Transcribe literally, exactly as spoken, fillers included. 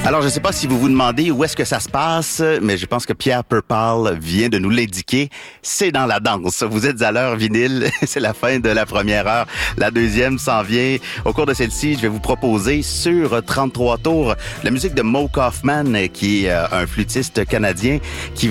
Alors, je ne sais pas si vous vous demandez où est-ce que ça se passe, mais je pense que Pierre Purpal vient de nous l'indiquer. C'est dans la danse. Vous êtes à l'heure vinyle. C'est la fin de la première heure. La deuxième s'en vient. Au cours de celle-ci, je vais vous proposer sur trente-trois tours la musique de Mo Kaufman, qui est un flûtiste canadien qui